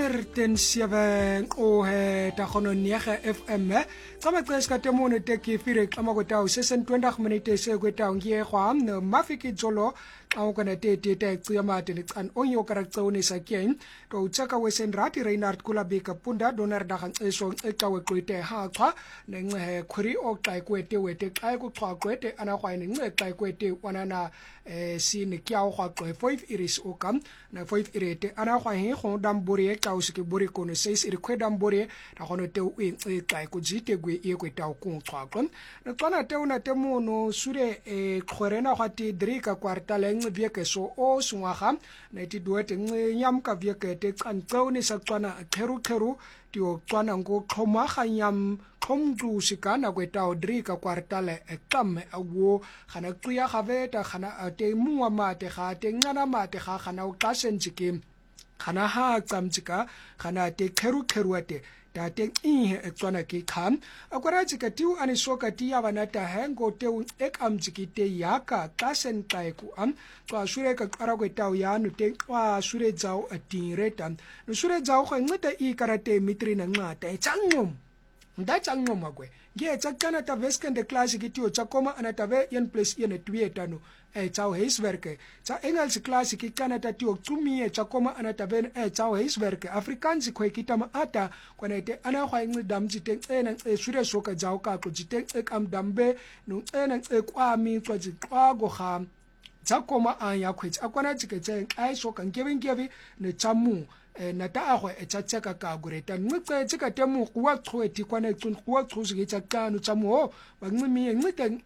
107 ta khono niega FM tsama tseska temone te ke fire tsama go tao se 20 minutes se go tao ngie gwa no mafiki jolo a go na te tsi ya mate ni tsan onyo karaktsone sa ken to tsaka wesen rati Reinhard Kulabika punda donar da gan eso ekawe kwete ha kwa ne khuri o kai kwete wete kai go twa kwete ana kwa ne nge kai kwete wanana si ne kya go kwa 5 iris o kam na 5 irete ana kwa he go dambori e tau se ke bori ko ne 6 iri kwedam bori da go no te o e kai ko jite gwe e kweta o ko twa kon na tsana te una te mono sure khorena ga ti drika kwartale vieke so o swaga na ti duete nyam ka vieke te tsantsone sa tswana kheru ti o tswana ngo khoma ga nyam khomdu sikana kweta o drika kwartale ekame awo khana kuya gaveta khana te muwa mate ga te ngana mate ga khana o qasentsike khana ha tsamtsika khana te kheru ate ta te tswana ke kham akwara tsika tiu ani soka ti ya bana ta hengo te ek amtsiki te yaka tasen taiku am twa sure ka ara ko tau ya no te twa sure jao atireta no sure jao go ngata I karate mitri na ngata e tsangom nda tsangom akwe ge tsakana ta vesken de class ki tio tsakoma ana ta ve 1 + 1 2 no tsao huiswerke tsa Engelse class ki kana ta tio tsumie tsakoma ana ta ve tsao huiswerke Afrikaans ko kitama ata kwana te ana khwa ngi damji te tsena sure soka jao ka ko jite ekam dambe no tsena kwami tswa jikwa go ga tsakoma anya khwetsa akwana tsike tse ai soka ngebe ne tsamu na ta agwe etsatseka ka gureta nqe tsika temu kuwa tshweti kwana tsun kuwa tsusi ke tsakano tsamu ba ngimi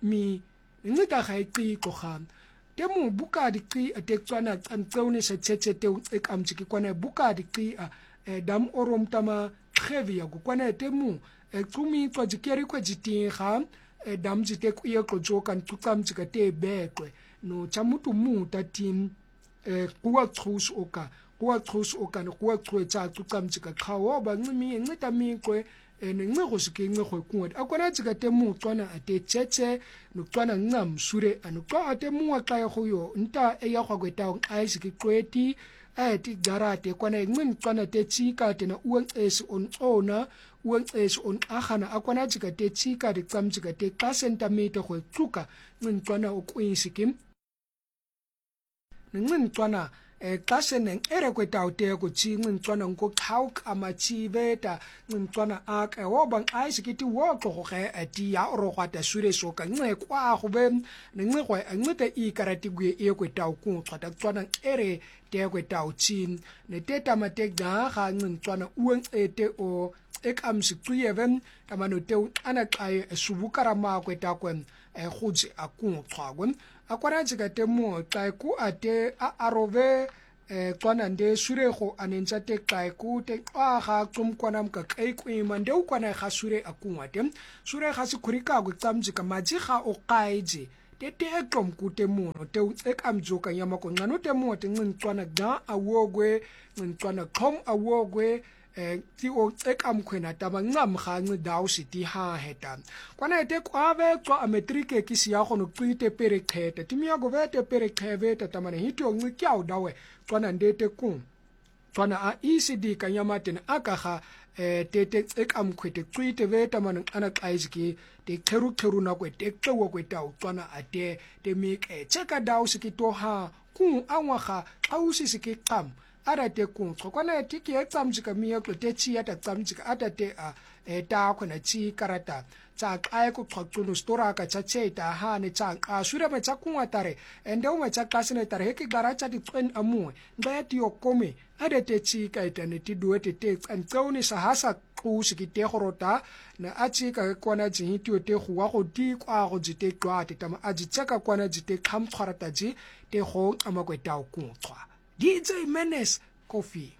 ngita ga iqi go ga temu buka di qi atektswana tsantsone se tsetsete ekamtsi kwana buka di qi dam orom tama khevia go kwana temu tsumi tswa jikeri kwa jitinga dam jite ku ye go joka ntutsamtsi ka te bekwe no tsamutu mu tatin kuwa tsusi oka kuwa tsusi okana kuwa tsuetsa tsukamtsika khawo ba ngimi ngita miqwe nengce go se ke nngwe go kuwa akwana tsika temu tswana ate tsetse no tswana ngam sure anu twa ate mu wa ka go yo nta e ya go kweta a se ke kweti a ti garate kwana ngin tswana te tsika te na uwentse on ona uwentse on agana akwana tsika te tsika de tsamtsika te ka centimeter go tsuka ngin tswana o kwinsikim ngin tswana xa ere kweta ute ko chi ngintwana ngo khawk amachiveta ngintwana ake woba aisikiti woko go ge ati ya ro gwata sure soka nce kwa go be nngwe go ngite I karati gwe e kweta ku tsata tswana ere te kweta uchi ne teta mate ga ga ngintwana uwen ete o ekamsi tuyeben tamano te ana qae subukara ma kweta kwen khutsi aku tsagwen akwara tsika temu qae ku ate a arove tswana nde sure go anentsa te qae ku te ga tsumkwana mka qae ku mande u kwana ga sure akungwa te sure ga se khurika go tsamtsi ka maji ga o qaeje te ekom ku te mono te ekamjoka nyama ko ngano te mo te ngintwana ga awogwe ngintwana khom awogwe ti o ekamkhwena taba ngam ga ngi dausi ti ha heta kwana te kwabe tswa ametrike ki sia go no qite pere kheta timia go vete pere kheve tata mane hitio ngi kyao dawe tswana ndete ku tswana a ECD kanyama tene akaga te ekamkhwete qite veta mane ana qaiziki te kheru na kwete tsewo kweta tswana ate te mike cheka dausi ki to ha ku angwaga ausi se ke qam ara te ku tsokwana tiki e tsamtsika miya ko te chi ata tsamtsika ata te ta khona chi karata tsa qae ko tsotsono stora ka tsache ta ha ne tsa a sura ba tsa kunwa tare ende o ma tsa kasene tare heke garacha di twen amue ba ti okome ada te chi ka itane ti duete te tsantsaone sa hasa ku sikite gorota na a chi ka kwana ji hitio te go go di kwa go jite kwa te tama a ji tsaka kwana jite kham tshwarata ji te go amakweta ku tswa DJ Menace Coffee.